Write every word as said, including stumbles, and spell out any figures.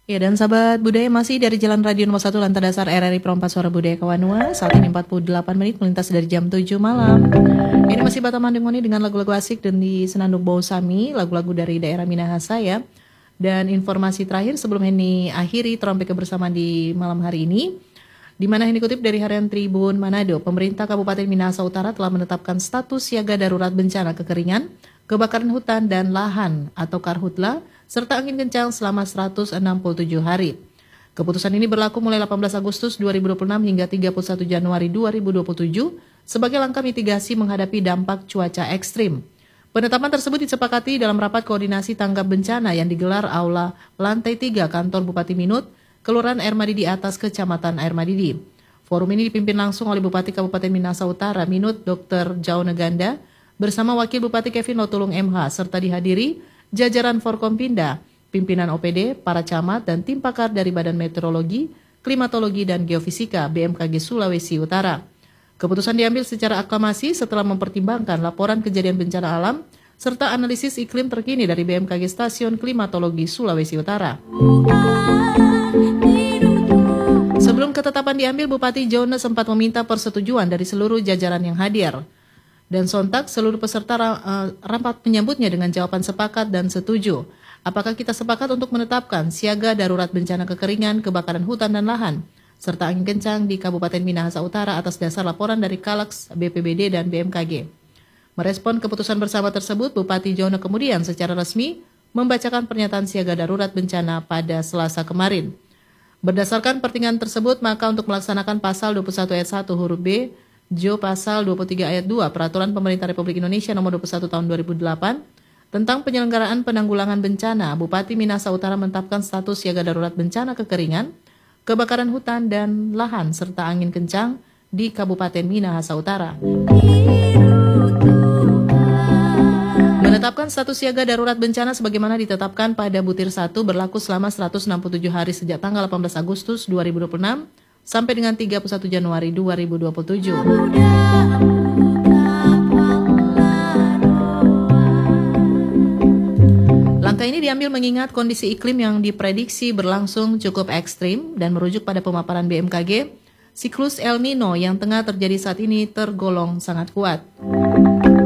Ya, dan sahabat budaya masih dari Jalan Radio Nomor satu Lantai Dasar R R I Perompak Suara Budaya Kawanua. Saat ini empat puluh delapan menit melintas dari jam tujuh malam. Ini masih Batam Mandengoni dengan lagu-lagu asik dan di Senandung Bau Sami, lagu-lagu dari daerah Minahasa ya. Dan informasi terakhir sebelum ini akhiri terompet kebersamaan di malam hari ini, di mana ini kutip dari Harian Tribun Manado, pemerintah Kabupaten Minahasa Utara telah menetapkan status siaga darurat bencana kekeringan, kebakaran hutan dan lahan atau karhutla, serta angin kencang selama seratus enam puluh tujuh hari. Keputusan ini berlaku mulai delapan belas Agustus dua ribu dua puluh enam hingga tiga puluh satu Januari dua ribu dua puluh tujuh sebagai langkah mitigasi menghadapi dampak cuaca ekstrim. Penetapan tersebut disepakati dalam rapat koordinasi tanggap bencana yang digelar Aula Lantai tiga Kantor Bupati Minut, Kelurahan Air Madidi Atas, Kecamatan Air Madidi. Forum ini dipimpin langsung oleh Bupati Kabupaten Minahasa Utara Minut dokter Jauneganda bersama Wakil Bupati Kevin Lotulung M H serta dihadiri jajaran Forkompinda, pimpinan O P D, para camat, dan tim pakar dari Badan Meteorologi, Klimatologi, dan Geofisika B M K G Sulawesi Utara. Keputusan diambil secara aklamasi setelah mempertimbangkan laporan kejadian bencana alam serta analisis iklim terkini dari B M K G Stasiun Klimatologi Sulawesi Utara. Sebelum ketetapan diambil, Bupati Jone sempat meminta persetujuan dari seluruh jajaran yang hadir. Dan sontak seluruh peserta uh, rapat menyambutnya dengan jawaban sepakat dan setuju. Apakah kita sepakat untuk menetapkan siaga darurat bencana kekeringan, kebakaran hutan dan lahan, serta angin kencang di Kabupaten Minahasa Utara atas dasar laporan dari Kalaks, B P B D, dan B M K G. Merespon keputusan bersama tersebut, Bupati Jono kemudian secara resmi membacakan pernyataan siaga darurat bencana pada Selasa kemarin. Berdasarkan pertimbangan tersebut, maka untuk melaksanakan pasal dua puluh satu ayat satu huruf B, Jo pasal dua puluh tiga ayat dua Peraturan Pemerintah Republik Indonesia nomor dua puluh satu tahun dua ribu delapan tentang penyelenggaraan penanggulangan bencana, Bupati Minahasa Utara menetapkan status siaga darurat bencana kekeringan, kebakaran hutan dan lahan serta angin kencang di Kabupaten Minahasa Utara. Menetapkan status siaga darurat bencana sebagaimana ditetapkan pada butir satu berlaku selama seratus enam puluh tujuh hari sejak tanggal delapan belas Agustus dua ribu dua puluh enam sampai dengan tiga puluh satu Januari dua ribu dua puluh tujuh. Langkah ini diambil mengingat kondisi iklim yang diprediksi berlangsung cukup ekstrim dan merujuk pada pemaparan B M K G, siklus El Nino yang tengah terjadi saat ini tergolong sangat kuat.